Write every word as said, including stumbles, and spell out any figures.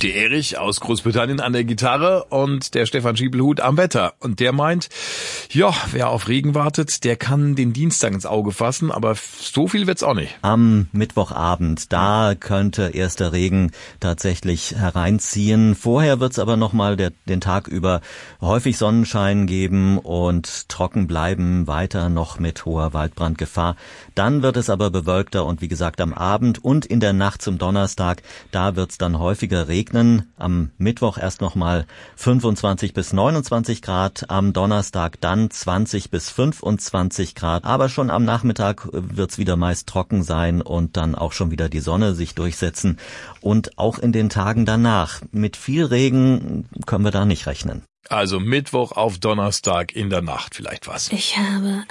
Der Erich aus Großbritannien an der Gitarre und der Stefan Schiebelhut am Wetter. Und der meint, ja, wer auf Regen wartet, der kann den Dienstag ins Auge fassen, aber so viel wird's auch nicht. Am Mittwochabend, da könnte erster Regen tatsächlich hereinziehen. Vorher wird's aber nochmal den Tag über häufig Sonnenschein geben und trocken bleiben, weiter noch mit hoher Waldbrandgefahr. Dann wird es aber bewölkter und wie gesagt am Abend und in der Nacht zum Donnerstag, da wird's dann häufiger regnen. Am Mittwoch erst nochmal fünfundzwanzig bis neunundzwanzig Grad, am Donnerstag dann zwanzig bis fünfundzwanzig Grad. Aber schon am Nachmittag wird's wieder meist trocken sein und dann auch schon wieder die Sonne sich durchsetzen. Und auch in den Tagen danach. Mit viel Regen können wir da nicht rechnen. Also Mittwoch auf Donnerstag in der Nacht vielleicht was. Ich habe